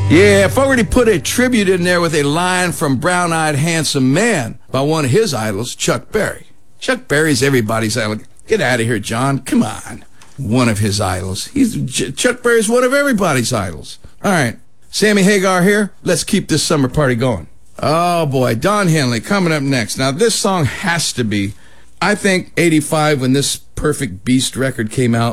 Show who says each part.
Speaker 1: Yeah, Fogerty put a tribute in there with a line from Brown-Eyed Handsome Man by one of his idols, Chuck Berry. Chuck Berry's everybody's idol. Get out of here, John. Come on. One of his idols. Chuck Berry's one of everybody's idols. All right. Sammy Hagar here. Let's keep this summer party going. Oh, boy. Don Henley coming up next. Now, this song has to be, I think, 85 when this Perfect Beast record came out.